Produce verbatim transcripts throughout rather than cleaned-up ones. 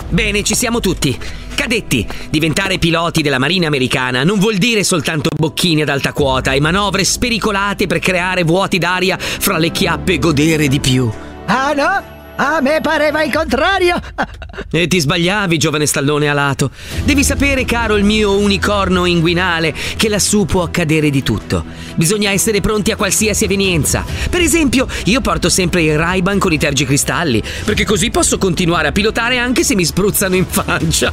Bene, ci siamo tutti. Cadetti, diventare piloti della Marina americana non vuol dire soltanto bocchini ad alta quota e manovre spericolate per creare vuoti d'aria fra le chiappe e godere di più. Ah no? A me pareva il contrario. E ti sbagliavi, giovane stallone alato. Devi sapere, caro il mio unicorno inguinale, che lassù può accadere di tutto. Bisogna essere pronti a qualsiasi evenienza. Per esempio, io porto sempre il Ray-Ban con i tergicristalli, perché così posso continuare a pilotare anche se mi spruzzano in faccia.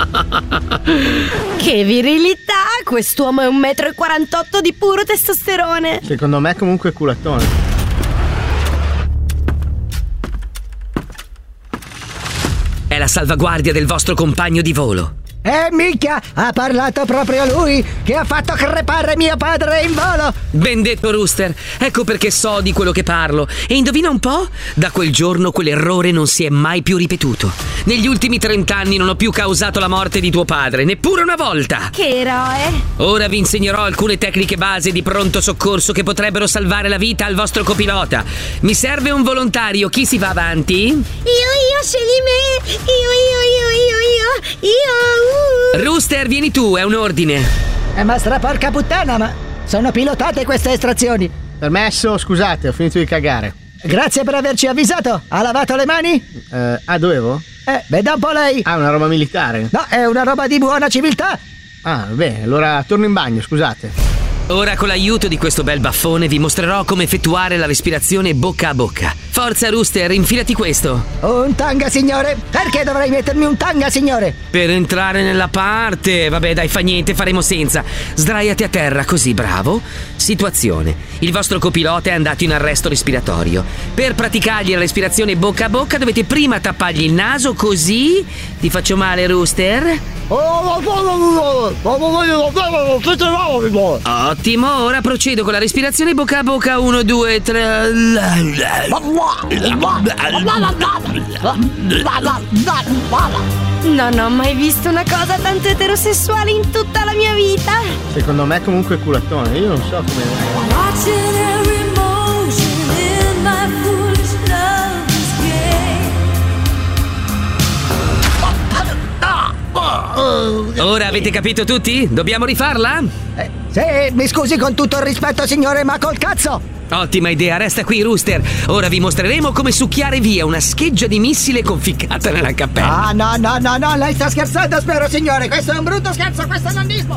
Che virilità! Quest'uomo è un metro e quarantotto di puro testosterone. Secondo me comunque è culatone. È la salvaguardia del vostro compagno di volo. Eh minchia, ha parlato proprio lui, che ha fatto crepare mio padre in volo. Ben detto, Rooster. Ecco perché so di quello che parlo. E indovina un po'? Da quel giorno quell'errore non si è mai più ripetuto. Negli ultimi trent'anni non ho più causato la morte di tuo padre, neppure una volta. Che eroe. Ora vi insegnerò alcune tecniche base di pronto soccorso che potrebbero salvare la vita al vostro copilota. Mi serve un volontario. Chi si va avanti? Io, io, scegli me. Io, io, io, io, io, io. Rooster, vieni tu, è un ordine. Eh ma stra porca puttana, ma sono pilotate queste estrazioni. Permesso, scusate, ho finito di cagare. Grazie per averci avvisato. Ha lavato le mani? Eh, ah, dovevo? Eh, veda un po' lei. Ah, una roba militare? No, è una roba di buona civiltà. Ah, bene, allora torno in bagno, scusate. Ora con l'aiuto di questo bel baffone vi mostrerò come effettuare la respirazione bocca a bocca. Forza Rooster, infilati questo. Un tanga, signore? Perché dovrei mettermi un tanga, signore? Per entrare nella parte. Vabbè, dai, fa niente, faremo senza. Sdraiati a terra, così, bravo. Situazione: il vostro copilota è andato in arresto respiratorio. Per praticargli la respirazione bocca a bocca dovete prima tappargli il naso, così. Ti faccio male, Rooster? Ottimo, ora procedo con la respirazione bocca a bocca. Uno, due, tre. Non ho mai visto una cosa tanto eterosessuale in tutta la mia vita. Secondo me comunque è culatone, io non so come. Ora avete capito tutti? Dobbiamo rifarla? Eh, sì, mi scusi con tutto il rispetto, signore, ma col cazzo! Ottima idea, resta qui, Rooster. Ora vi mostreremo come succhiare via una scheggia di missile conficcata nella cappella. Ah, no, no, no, no, lei sta scherzando, spero, signore. Questo è un brutto scherzo, questo è nonnismo.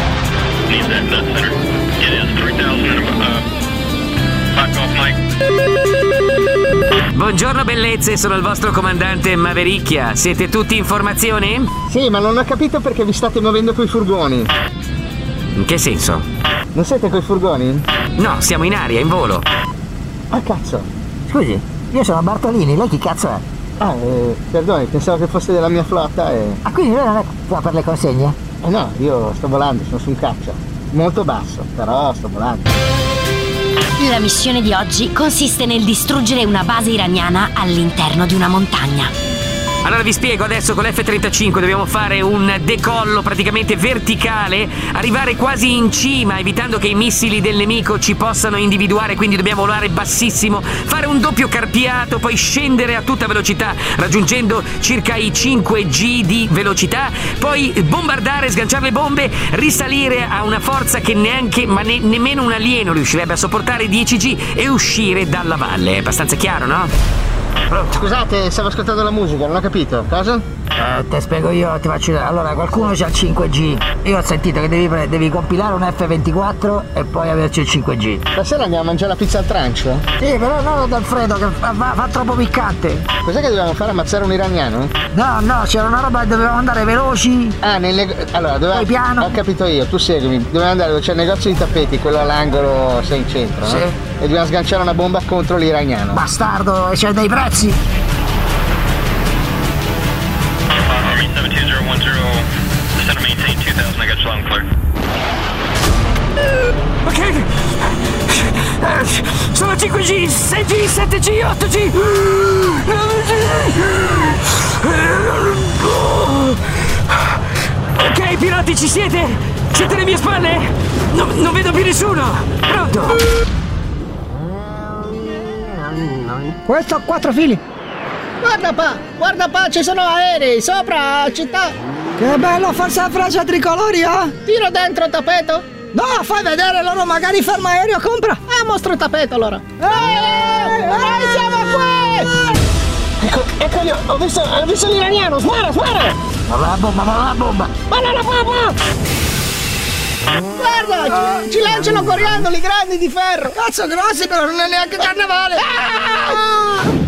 Buongiorno bellezze, sono il vostro comandante Mavericchia. Siete tutti in formazione? Sì, ma non ho capito perché vi state muovendo coi furgoni. In che senso? Non siete coi furgoni? No, siamo in aria, in volo. Ah, cazzo. Scusi, io sono Bartolini, lei chi cazzo è? Ah, eh, perdoni, pensavo che fosse della mia flotta e... Ah, quindi lei non è qua per le consegne? Eh no, io sto volando, sono su un caccia. Molto basso, però sto volando. La missione di oggi consiste nel distruggere una base iraniana all'interno di una montagna. Allora vi spiego adesso, con l'F trentacinque dobbiamo fare un decollo praticamente verticale, arrivare quasi in cima, evitando che i missili del nemico ci possano individuare, quindi dobbiamo volare bassissimo, fare un doppio carpiato, poi scendere a tutta velocità, raggiungendo circa i cinque G di velocità, poi bombardare, sganciare le bombe, risalire a una forza che neanche, ma ne, nemmeno un alieno riuscirebbe a sopportare, dieci G, e uscire dalla valle. È abbastanza chiaro, no? Pronto. Scusate, stavo ascoltando la musica, non ho capito. Cosa? Eh, te spiego io, ti faccio. Allora, qualcuno c'ha il cinque G. Io ho sentito che devi, pre- devi compilare un F ventiquattro e poi averci il cinque G. Stasera andiamo a mangiare la pizza al trancio? Sì, però non ad Alfredo, che fa, fa, fa troppo piccante. Cos'è che dovevamo fare? Ammazzare un iraniano? No, no, c'era una roba che dovevamo andare veloci. Ah, nel neg- allora, dovevamo... Poi piano. Ho capito io, tu seguimi. Dovevamo andare dove c'è il negozio di tappeti, quello all'angolo, sei in centro, no? Sì. E dobbiamo sganciare una bomba contro l'iraniano. Bastardo, c'è dei prezzi. Army seven two zero one zero, descend to maintain two thousand, I got you long clear. Ok, eh, sono cinque G, sei G, sette G, otto G, nove G. Ok, piloti, ci siete? Siete alle mie spalle? No, non vedo più nessuno. Pronto? Questo ha quattro fili. Guarda pa, guarda pa, ci sono aerei sopra la città. Che bello farsi la Francia tricolori, eh? Tiro dentro tappeto? No, fai vedere loro, magari ferma aereo, compra. Ah, mostro il tappeto allora. Eeeh, Eeeh, siamo qui! Ecco, ecco, io ho visto, ho visto l'iraniano, spara, spara! Ma la bomba, ma la bomba! Ma non la bomba! Guarda, ci, ci lanciano coriandoli grandi di ferro! Cazzo grossi, però non è neanche carnevale! Ah!